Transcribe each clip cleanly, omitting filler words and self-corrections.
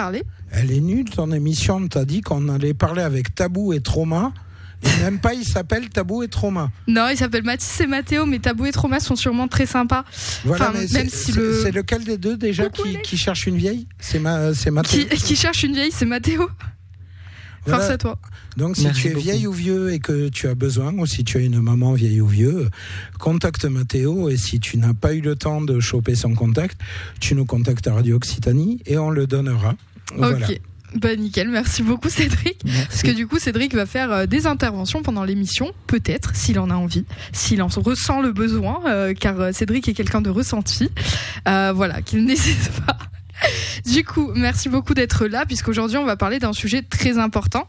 parler. Elle est nulle, ton émission. On t'a dit qu'on allait parler avec Tabou et Trauma. Et même pas, il s'appelle Tabou et Trauma. Non, il s'appelle Mathis et Mathéo, mais Tabou et Trauma sont sûrement très sympas. Voilà, mais c'est lequel des deux déjà qui cherche une vieille ? C'est Mathéo. Qui cherche une vieille, c'est Mathéo. Voilà. Force à toi. Donc si tu es vieille ou vieux et que tu as besoin, ou si tu as une maman vieille ou vieux, contacte Mathéo, et si tu n'as pas eu le temps de choper son contact, tu nous contactes à Radio Occitanie et on le donnera. Voilà. Ok. Bah nickel, merci beaucoup Cédric. Merci. Parce que du coup Cédric va faire des interventions pendant l'émission, peut-être, s'il en a envie, s'il en ressent le besoin, car Cédric est quelqu'un de ressenti. Voilà, qu'il n'hésite pas. Du coup, merci beaucoup d'être là, puisqu'aujourd'hui on va parler d'un sujet très important,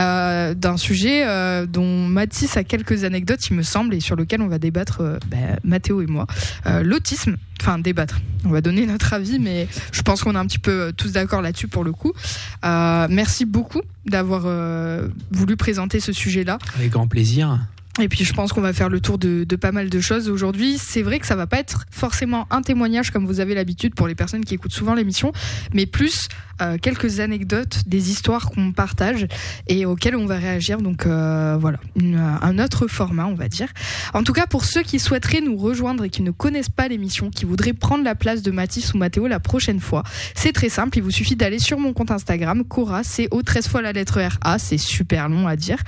d'un sujet dont Mathis a quelques anecdotes, il me semble, et sur lequel on va débattre, Mathéo et moi. L'autisme, enfin débattre, on va donner notre avis, mais je pense qu'on est un petit peu tous d'accord là-dessus pour le coup. Merci beaucoup d'avoir voulu présenter ce sujet-là. Avec grand plaisir. Et puis je pense qu'on va faire le tour de pas mal de choses aujourd'hui. C'est vrai que ça va pas être forcément un témoignage comme vous avez l'habitude pour les personnes qui écoutent souvent l'émission, mais plus quelques anecdotes, des histoires qu'on partage et auxquelles on va réagir. Donc voilà, un autre format, on va dire. En tout cas, pour ceux qui souhaiteraient nous rejoindre et qui ne connaissent pas l'émission, qui voudraient prendre la place de Mathis ou Mathéo la prochaine fois, c'est très simple. Il vous suffit d'aller sur mon compte Instagram, Cora, CO 13 fois la lettre RA. C'est super long à dire.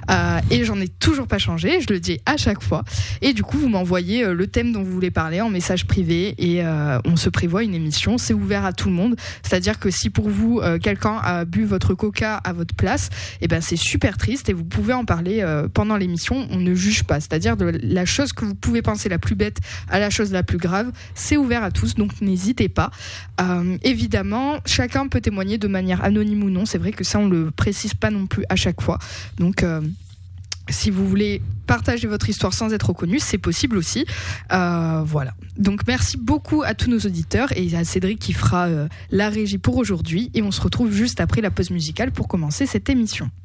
Et j'en ai toujours pas changé. Je le dis à chaque fois. Et du coup, vous m'envoyez le thème dont vous voulez parler en message privé et on se prévoit une émission. C'est ouvert à tout le monde. C'est-à-dire que si pour vous, quelqu'un a bu votre coca à votre place, et ben c'est super triste et vous pouvez en parler pendant l'émission. On ne juge pas. C'est-à-dire de la chose que vous pouvez penser la plus bête à la chose la plus grave. C'est ouvert à tous, donc n'hésitez pas. Évidemment, chacun peut témoigner de manière anonyme ou non. C'est vrai que ça, on le précise pas non plus à chaque fois. Donc si vous voulez partager votre histoire sans être reconnu, c'est possible aussi. Voilà. Donc merci beaucoup à tous nos auditeurs et à Cédric qui fera la régie pour aujourd'hui. Et on se retrouve juste après la pause musicale pour commencer cette émission.